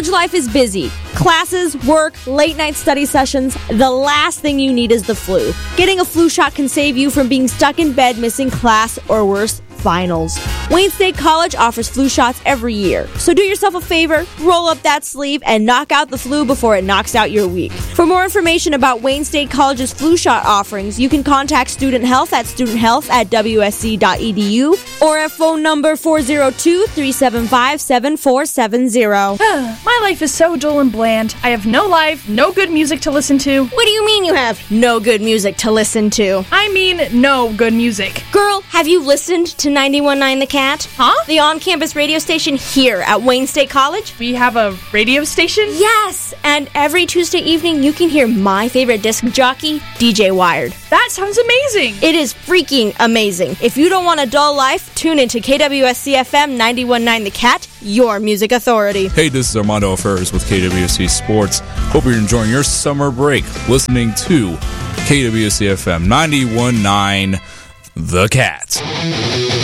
College life is busy. Classes, work, late-night study sessions. The last thing you need is the flu. Getting a flu shot can save you from being stuck in bed missing class or worse, finals. Wayne State College offers flu shots every year. So do yourself a favor, roll up that sleeve, and knock out the flu before it knocks out your week. For more information about Wayne State College's flu shot offerings, you can contact Student Health at studenthealth@wsc.edu or at phone number 402-375-7470. My life is so dull and bland. I have no life, no good music to listen to. What do you mean you have no good music to listen to? I mean, no good music. Girl, have you listened to 91.9 The Cat? Huh? The on-campus radio station here at Wayne State College? We have a radio station? Yes! And every Tuesday evening, you can hear my favorite disc jockey, DJ Wired. That sounds amazing! It is freaking amazing. If you don't want a dull life, tune into KWSC-FM 91.9 The Cat, your music authority. Hey, this is Armando Ferris with KWSC Sports. Hope you're enjoying your summer break listening to KWSC-FM 91.9 The Cat.